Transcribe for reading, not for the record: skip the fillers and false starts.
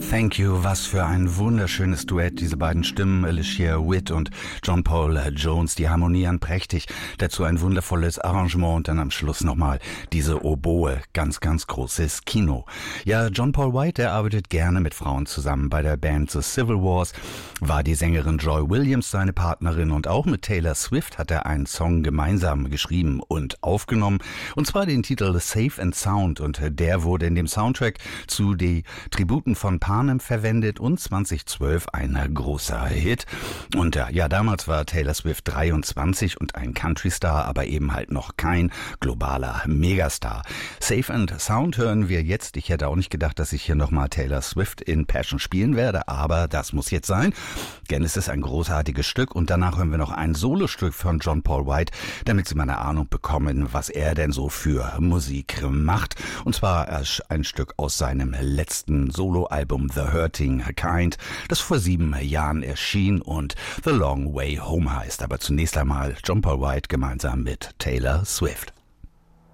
Thank You, was für ein wunderschönes Duett, diese beiden Stimmen, Alicia Witt und John Paul Jones, die harmonieren prächtig, dazu ein wundervolles Arrangement und dann am Schluss nochmal diese Oboe, ganz, ganz großes Kino. Ja, John Paul White, der arbeitet gerne mit Frauen zusammen. Bei der Band The Civil Wars war die Sängerin Joy Williams seine Partnerin und auch mit Taylor Swift hat er einen Song gemeinsam geschrieben und aufgenommen, und zwar den Titel Safe and Sound, und der wurde in dem Soundtrack zu die Tributen von Panem verwendet und 2012 ein großer Hit. Und ja, damals war Taylor Swift 23 und ein Country-Star, aber eben halt noch kein globaler Megastar. Safe and Sound hören wir jetzt. Ich hätte auch nicht gedacht, dass ich hier nochmal Taylor Swift in Passion spielen werde, aber das muss jetzt sein, denn es ist ein großartiges Stück, und danach hören wir noch ein Solostück von John Paul White, damit Sie mal eine Ahnung bekommen, was er denn so für Musik macht. Und zwar ein Stück aus seinem letzten Soloalbum The Hurting Kind, das vor 7 Jahren erschien und The Long Way Home heißt. Aber zunächst einmal John Paul White gemeinsam mit Taylor Swift.